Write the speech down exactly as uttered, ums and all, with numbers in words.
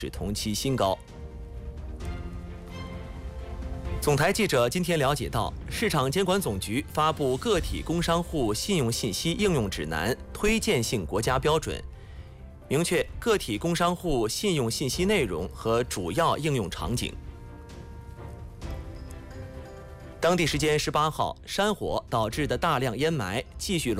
是同期新高。总台记者今天了解到，市场监管总局发布《个体工商户信用信息应用指南》推荐性国家标准，明确个体工商户信用信息内容和主要应用场景。当地时间十八号，山火导致的大量烟霾继续笼